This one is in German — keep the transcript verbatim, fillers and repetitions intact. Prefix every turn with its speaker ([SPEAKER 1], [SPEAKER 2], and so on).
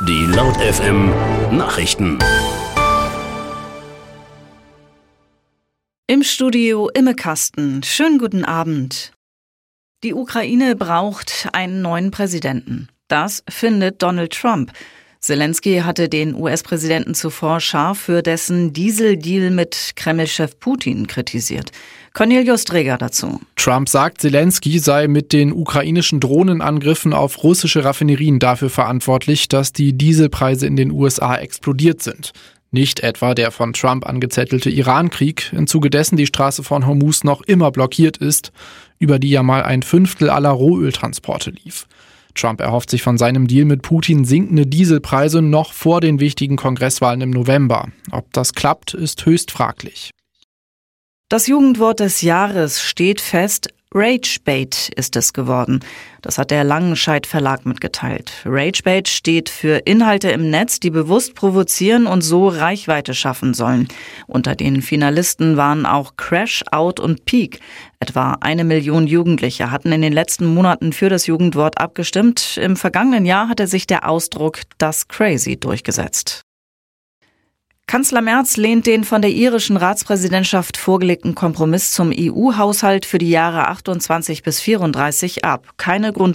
[SPEAKER 1] Die Laut F M Nachrichten.
[SPEAKER 2] Im Studio Imme Kasten. Schönen guten Abend. Die Ukraine braucht einen neuen Präsidenten. Das findet Donald Trump. Zelensky hatte den U S-Präsidenten zuvor scharf für dessen Dieseldeal mit Kreml-Chef Putin kritisiert. Cornelius Dreger dazu.
[SPEAKER 3] Trump sagt, Zelensky sei mit den ukrainischen Drohnenangriffen auf russische Raffinerien dafür verantwortlich, dass die Dieselpreise in den U S A explodiert sind. Nicht etwa der von Trump angezettelte Iran-Krieg, im Zuge dessen die Straße von Hormuz noch immer blockiert ist, über die ja mal ein Fünftel aller Rohöltransporte lief. Trump erhofft sich von seinem Deal mit Putin sinkende Dieselpreise noch vor den wichtigen Kongresswahlen im November. Ob das klappt, ist höchst fraglich.
[SPEAKER 2] Das Jugendwort des Jahres steht fest. Ragebait ist es geworden. Das hat der Langenscheidt Verlag mitgeteilt. Ragebait steht für Inhalte im Netz, die bewusst provozieren und so Reichweite schaffen sollen. Unter den Finalisten waren auch Crash, Out und Peak. Etwa eine Million Jugendliche hatten in den letzten Monaten für das Jugendwort abgestimmt. Im vergangenen Jahr hatte sich der Ausdruck das Crazy durchgesetzt. Kanzler Merz lehnt den von der irischen Ratspräsidentschaft vorgelegten Kompromiss zum E U-Haushalt für die Jahre achtundzwanzig bis vierunddreißig ab. Keine Grund